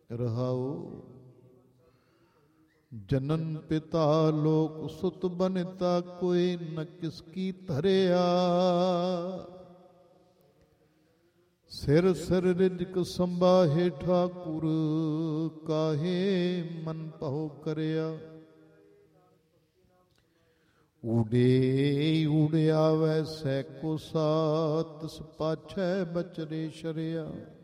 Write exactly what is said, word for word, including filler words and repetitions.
ਰਹਾਉ। ਜਨਨ ਪਿਤਾ ਲੋਕ ਸੁਤ ਬਨਿਤਾ, ਕੋਈ ਨ ਕਿਸ ਕੀ ਧਰਿਆ। ਸਿਰ ਸਿਰ ਰਿਜਕ ਸੰਭਾਹੇ ਠਾਕੁਰ, ਕਾਹੇ ਮਨ ਪਹੁ ਕਰਿਆ। ਊੜੇ ਊੜਿਆ ਵੈ ਸੈ ਕੋ ਸਾਤ, ਤਿਸ ਪਾਛੈ ਬਚਰੇ ਸ਼ਰਿਆ।